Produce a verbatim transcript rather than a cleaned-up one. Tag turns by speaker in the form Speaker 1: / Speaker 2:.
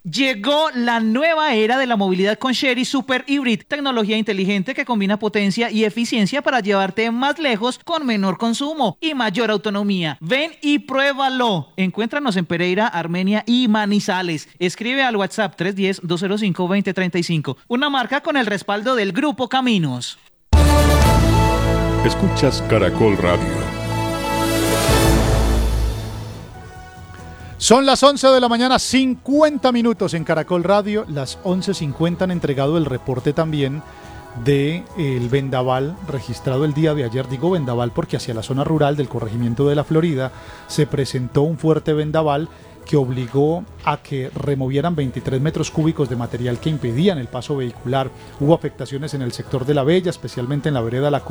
Speaker 1: Llegó la nueva era de la movilidad con Sherry Super Hybrid, tecnología inteligente que combina potencia y eficiencia para llevarte más lejos con menor consumo y mayor autonomía. Ven y pruébalo. Encuéntranos en Pereira, Armenia y Manizales. Escribe al WhatsApp tres uno cero, dos cero cinco, dos cero tres cinco. Una marca con el respaldo del Grupo Caminos.
Speaker 2: Escuchas Caracol Radio.
Speaker 3: Son las once de la mañana, cincuenta minutos en Caracol Radio. Las once cincuenta han entregado el reporte también del vendaval registrado el día de ayer. Digo vendaval porque hacia la zona rural del corregimiento de La Florida se presentó un fuerte vendaval que obligó a que removieran veintitrés metros cúbicos de material que impedían el paso vehicular. Hubo afectaciones en el sector de La Bella, especialmente en la vereda La